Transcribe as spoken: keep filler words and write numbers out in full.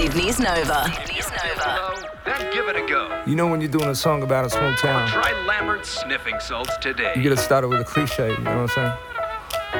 Sydney's Nova. Sydney's Nova. Then give it a go. You know when you're doing a song about a small town, Try Lambert's sniffing salts today. you gotta start it with a cliche, you know what I'm saying?